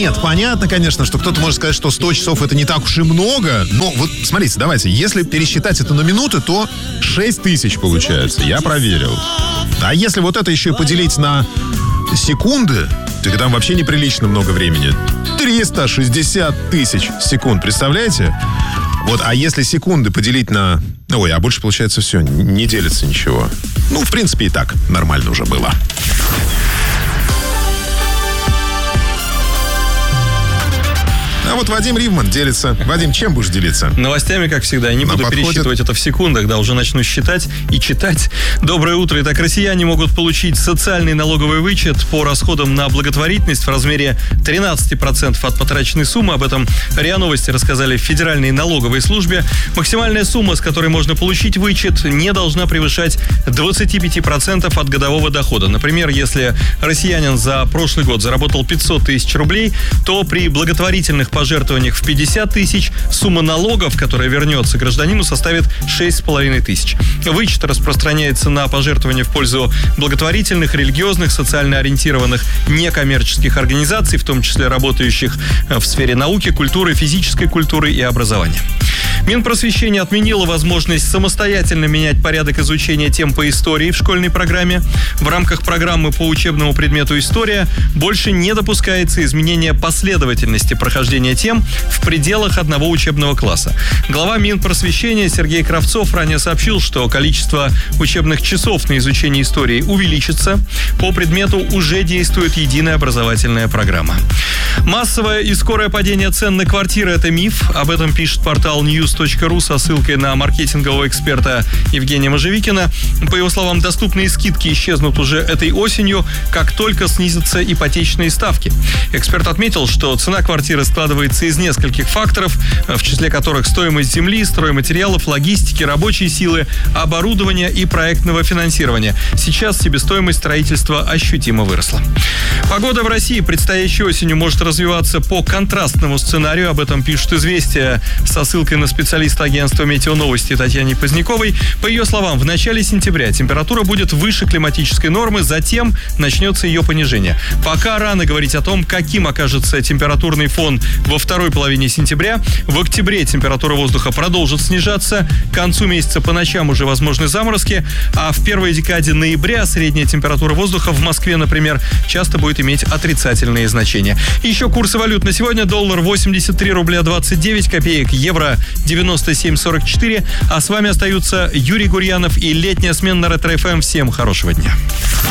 Нет, понятно, конечно, что кто-то может сказать, что 100 часов это не так уж и много. Но вот смотрите, давайте, если пересчитать это на минуты, то 6000 получается. Я проверил. А если вот это еще и поделить на секунды, так там вообще неприлично много времени. 360 тысяч секунд, представляете? Вот, а если секунды поделить на... Ой, а больше, получается, все, не делится ничего. Ну, в принципе, и так нормально уже было. А вот Вадим Ривман делится. Вадим, чем будешь делиться? Новостями, как всегда. Я не буду пересчитывать это в секундах, да, уже начну считать и читать. Доброе утро. Итак, россияне могут получить социальный налоговый вычет по расходам на благотворительность в размере 13% от потраченной суммы. Об этом РИА Новости рассказали в Федеральной налоговой службе. Максимальная сумма, с которой можно получить вычет, не должна превышать 25% от годового дохода. Например, если россиянин за прошлый год заработал 500 тысяч рублей, то при благотворительных пожертвованиях в 50 тысяч сумма налогов, которая вернется гражданину, составит 6,5 тысяч. Вычет распространяется на пожертвования в пользу благотворительных, религиозных, социально ориентированных некоммерческих организаций, в том числе работающих в сфере науки, культуры, физической культуры и образования. Минпросвещение отменило возможность самостоятельно менять порядок изучения тем по истории в школьной программе. В рамках программы по учебному предмету «История» больше не допускается изменение последовательности прохождения тем в пределах одного учебного класса. Глава Минпросвещения Сергей Кравцов ранее сообщил, что количество учебных часов на изучение истории увеличится. По предмету уже действует единая образовательная программа. Массовое и скорое падение цен на квартиры – это миф. Об этом пишет портал news.ru со ссылкой на маркетингового эксперта Евгения Можевикина. По его словам, доступные скидки исчезнут уже этой осенью, как только снизятся ипотечные ставки. Эксперт отметил, что цена квартиры складывается из нескольких факторов, в числе которых стоимость земли, стройматериалов, логистики, рабочей силы, оборудования и проектного финансирования. Сейчас себестоимость строительства ощутимо выросла. Погода в России предстоящей осенью может развиваться по контрастному сценарию. Об этом пишут «Известия» со ссылкой на специалиста агентства «Метеоновости» Татьяне Поздняковой. По ее словам, в начале сентября температура будет выше климатической нормы, затем начнется ее понижение. Пока рано говорить о том, каким окажется температурный фон во второй половине сентября. В октябре температура воздуха продолжит снижаться. К концу месяца по ночам уже возможны заморозки. А в первой декаде ноября средняя температура воздуха в Москве, например, часто будет иметь отрицательные значения. Еще курсы валют на сегодня. Доллар 83 рубля 29 копеек, евро 97,44. А с вами остаются Юрий Гурьянов и летняя смена на Ретро-ФМ. Всем хорошего дня.